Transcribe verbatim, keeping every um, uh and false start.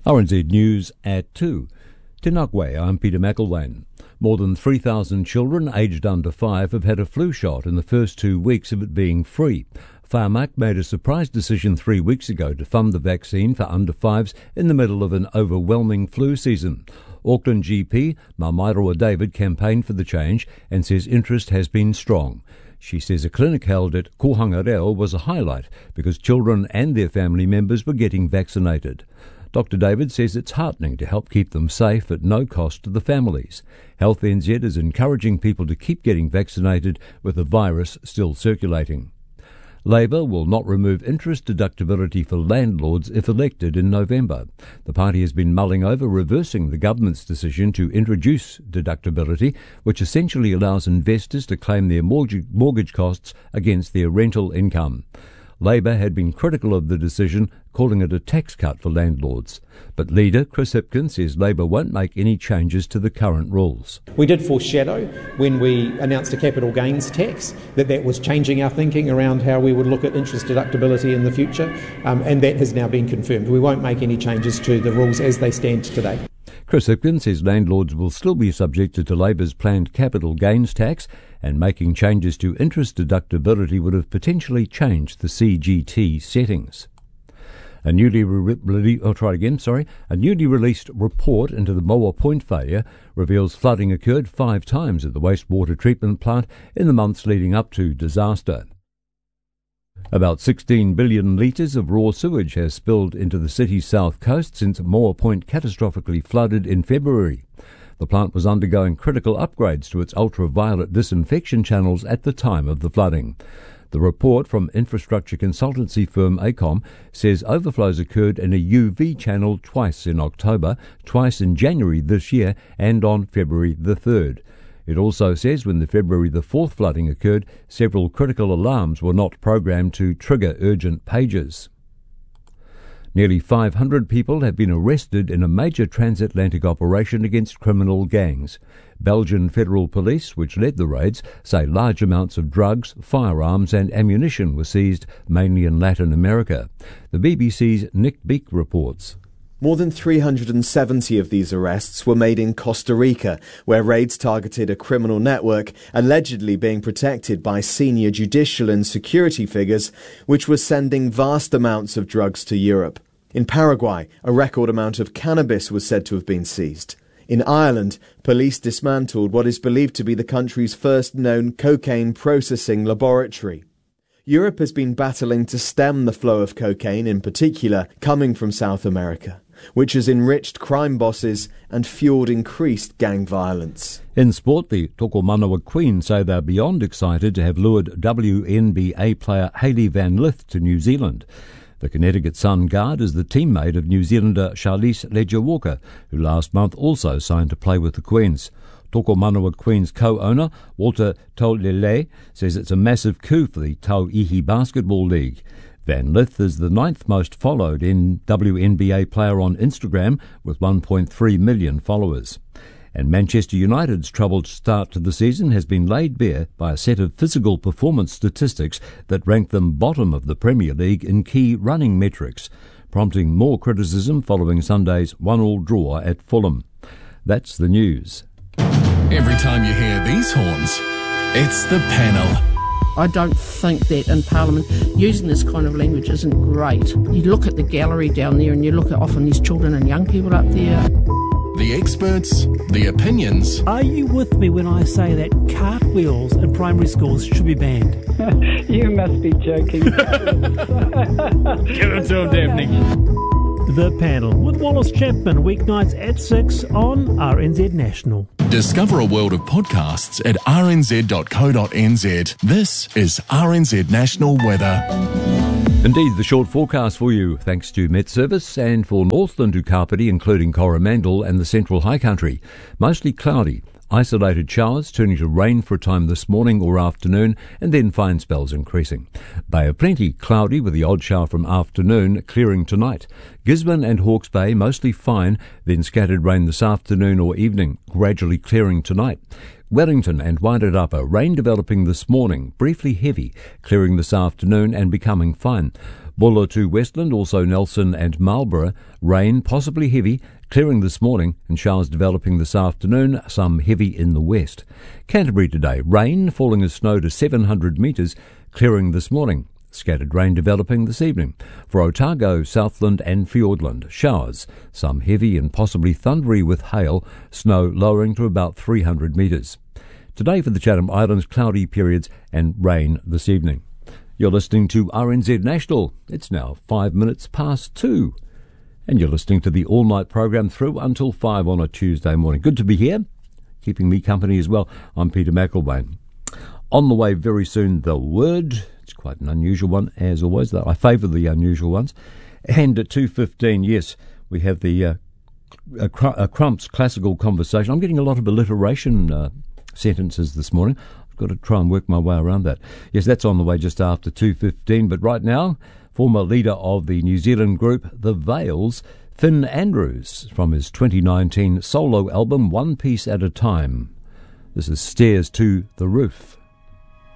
R N Z News at two. Tinakwe, I'm Peter McElwain. More than three thousand children aged under five have had a flu shot in the first two weeks of it being free. Pharmac made a surprise decision three weeks ago to fund the vaccine for under fives in the middle of an overwhelming flu season. Auckland G P Mamairua David campaigned for the change and says interest has been strong. She says a clinic held at Kohanga Reo was a highlight because children and their family members were getting vaccinated. Doctor David says it's heartening to help keep them safe at no cost to the families. Health N Z is encouraging people to keep getting vaccinated with the virus still circulating. Labour will not remove interest deductibility for landlords if elected in November. The party has been mulling over reversing the government's decision to introduce deductibility, which essentially allows investors to claim their mortgage, mortgage costs against their rental income. Labour had been critical of the decision, calling it a tax cut for landlords. But leader Chris Hipkins says Labour won't make any changes to the current rules. We did foreshadow when we announced a capital gains tax that that was changing our thinking around how we would look at interest deductibility in the future, um, and that has now been confirmed. We won't make any changes to the rules as they stand today. Chris Hipkins says landlords will still be subjected to Labour's planned capital gains tax, and making changes to interest deductibility would have potentially changed the C G T settings. A newly re- re- I'll try again, sorry. A newly released report into the Moa Point failure reveals flooding occurred five times at the wastewater treatment plant in the months leading up to disaster. About sixteen billion litres of raw sewage has spilled into the city's south coast since Moa Point catastrophically flooded in February. The plant was undergoing critical upgrades to its ultraviolet disinfection channels at the time of the flooding. The report from infrastructure consultancy firm AECOM says overflows occurred in a U V channel twice in October, twice in January this year, and on February the third. It also says when the February the fourth flooding occurred, several critical alarms were not programmed to trigger urgent pages. Nearly five hundred people have been arrested in a major transatlantic operation against criminal gangs. Belgian federal police, which led the raids, say large amounts of drugs, firearms and ammunition were seized, mainly in Latin America. The B B C's Nick Beek reports. More than three hundred seventy of these arrests were made in Costa Rica, where raids targeted a criminal network allegedly being protected by senior judicial and security figures, which were sending vast amounts of drugs to Europe. In Paraguay, a record amount of cannabis was said to have been seized. In Ireland, police dismantled what is believed to be the country's first known cocaine processing laboratory. Europe has been battling to stem the flow of cocaine, in particular coming from South America, which has enriched crime bosses and fueled increased gang violence. In sport, the Tokomanawa Queen say they're beyond excited to have lured W N B A player Hayley Van Lith to New Zealand. The Connecticut Sun guard is the teammate of New Zealander Charlize Leger-Walker, who last month also signed to play with the Queens. Tokomanawa Queens co-owner Walter Taulele says it's a massive coup for the Tauihi Basketball League. Van Lith is the ninth most followed in W N B A player on Instagram with one point three million followers. And Manchester United's troubled start to the season has been laid bare by a set of physical performance statistics that rank them bottom of the Premier League in key running metrics, prompting more criticism following Sunday's one-all draw at Fulham. That's the news. Every time you hear these horns, it's the panel. I don't think that in Parliament using this kind of language isn't great. You look at the gallery down there and you look at often these children and young people up there. The experts, the opinions. Are you with me when I say that cartwheels in primary schools should be banned? You must be joking. Give it to him, Daphne. The Panel with Wallace Chapman, weeknights at six on R N Z National. Discover a world of podcasts at r n z dot co dot n z. This is R N Z National Weather. Indeed, the short forecast for you, thanks to Met Service, and for Northland to Kapiti, including Coromandel and the Central High Country. Mostly cloudy. Isolated showers turning to rain for a time this morning or afternoon, and then fine spells increasing. Bay of Plenty cloudy with the odd shower from afternoon, clearing tonight. Gisborne and Hawke's Bay mostly fine, then scattered rain this afternoon or evening, gradually clearing tonight. Wellington and Wairarapa, rain developing this morning, briefly heavy, clearing this afternoon and becoming fine. Buller to Westland, also Nelson and Marlborough. Rain, possibly heavy, clearing this morning and showers developing this afternoon, some heavy in the west. Canterbury today, rain falling as snow to seven hundred metres, clearing this morning. Scattered rain developing this evening. For Otago, Southland and Fiordland, showers, some heavy and possibly thundery with hail, snow lowering to about three hundred metres. Today for the Chatham Islands, cloudy periods and rain this evening. You're listening to R N Z National. It's now five minutes past two. And you're listening to the all-night program through until five on a Tuesday morning. Good to be here, keeping me company as well. I'm Peter McElwain. On the way very soon, The Word. It's quite an unusual one, as always, though I favour the unusual ones. And at two fifteen, yes, we have the uh, a, a Crump's classical conversation. I'm getting a lot of alliteration uh, sentences this morning. I've got to try and work my way around that. Yes, that's on the way just after two fifteen. But right now, former leader of the New Zealand group The Veils, Finn Andrews, from his twenty nineteen solo album One Piece at a Time. This is Stairs to the Roof.